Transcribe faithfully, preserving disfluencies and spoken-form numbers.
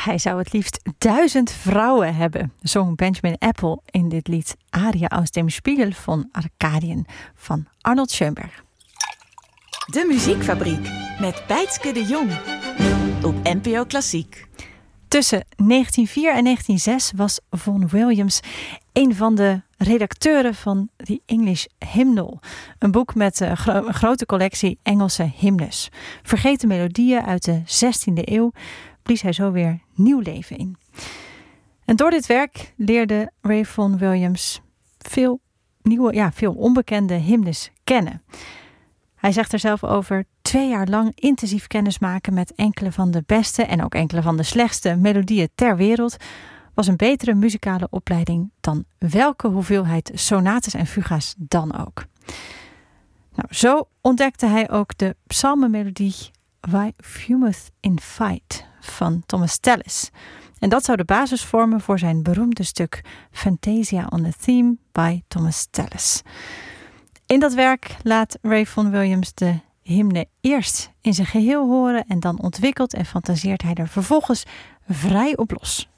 hij zou het liefst duizend vrouwen hebben, zong Benjamin Apple in dit lied Aria aus dem Spiegel von Arkadien van Arnold Schoenberg. De Muziekfabriek met Bijtske de Jong op N P O Klassiek. Tussen negentien vier en negentien zes was Vaughan Williams een van de redacteuren van The English Hymnal. Een boek met een, gro- een grote collectie Engelse hymnes. Vergeten melodieën uit de zestiende eeuw blies hij zo weer nieuw leven in. En door dit werk leerde Ray Vaughan Williams veel nieuwe, ja, veel onbekende hymnes kennen. Hij zegt er zelf over: twee jaar lang intensief kennismaken met enkele van de beste en ook enkele van de slechtste melodieën ter wereld was een betere muzikale opleiding dan welke hoeveelheid sonates en fuga's dan ook. Nou, zo ontdekte hij ook de psalmenmelodie Why Fumeth in Fight van Thomas Tallis. En dat zou de basis vormen voor zijn beroemde stuk Fantasia on a Theme by Thomas Tallis. In dat werk laat Ray Vaughan Williams de hymne eerst in zijn geheel horen en dan ontwikkelt en fantaseert hij er vervolgens vrij op los.